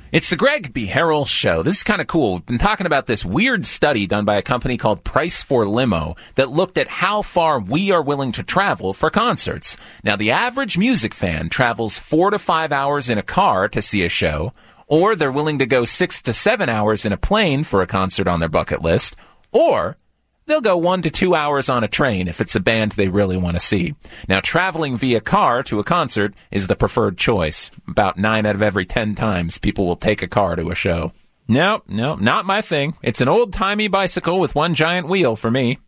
It's the Greg B. Harrell Show. This is kind of cool. We've been talking about this weird study done by a company called Price for Limo that looked at how far we are willing to travel for concerts. Now, the average music fan travels 4 to 5 hours in a car to see a show, or they're willing to go 6 to 7 hours in a plane for a concert on their bucket list, or they'll go 1 to 2 hours on a train if it's a band they really want to see. Now, traveling via car to a concert is the preferred choice. About 9 out of every 10 times, people will take a car to a show. No, not my thing. It's an old-timey bicycle with one giant wheel for me.